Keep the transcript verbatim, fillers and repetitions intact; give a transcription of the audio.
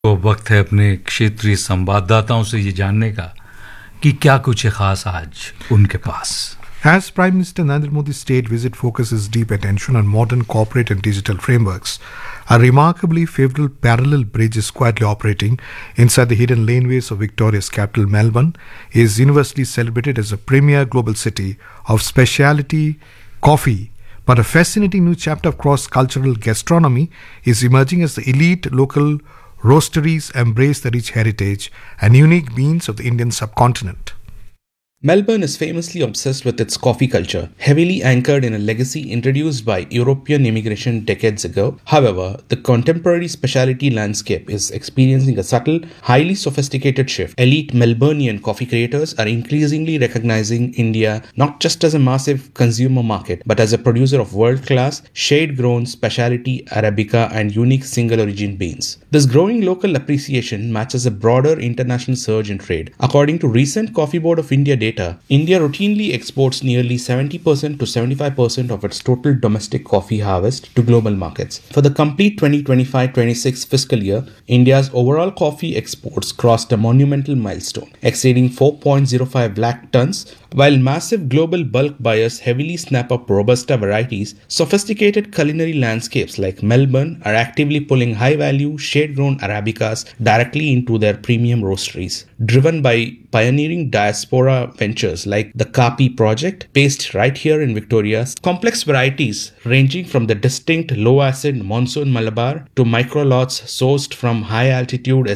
तो वक्त है अपने क्षेत्रीय संवाददाताओं से ये जानने का कि क्या कुछ है खास आज उनके पास। As Prime Minister Narendra Modi's state visit focuses deep attention on modern corporate and digital frameworks, a remarkably favorable parallel bridge is quietly operating inside the hidden laneways of Victoria's capital, Melbourne, is universally celebrated as a premier global city of specialty coffee. But a fascinating new chapter of cross-cultural gastronomy is emerging as the elite local roasteries embrace the rich heritage and unique beans of the Indian subcontinent. Melbourne is famously obsessed with its coffee culture, heavily anchored in a legacy introduced by European immigration decades ago. However, the contemporary specialty landscape is experiencing a subtle, highly sophisticated shift. Elite Melburnian coffee creators are increasingly recognizing India not just as a massive consumer market, but as a producer of world-class, shade-grown specialty Arabica and unique single-origin beans. This growing local appreciation matches a broader international surge in trade. According to recent Coffee Board of India data, India routinely exports nearly seventy percent to seventy-five percent of its total domestic coffee harvest to global markets. For the complete twenty twenty-five twenty-six fiscal year, India's overall coffee exports crossed a monumental milestone, exceeding four point zero five lakh tons. While massive global bulk buyers heavily snap up Robusta varieties, sophisticated culinary landscapes like Melbourne are actively pulling high-value, shade-grown Arabicas directly into their premium roasteries. Driven by pioneering diaspora ventures like the Kapi project, based right here in Victoria, complex varieties ranging from the distinct low-acid monsoon Malabar to micro lots sourced from high-altitude